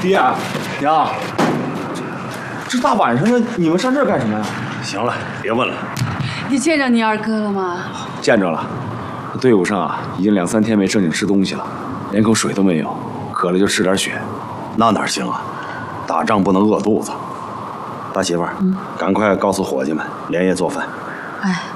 爹，娘，这大晚上的，你们上这儿干什么呀？ 行了，别问了。 你见着你二哥了吗？ 见着了，队伍上啊，已经2、3天没正经吃东西了，连口水都没有，渴了就吃点血。 那哪行啊？打仗不能饿肚子。大媳妇儿，赶快告诉伙计们连夜做饭。 哎。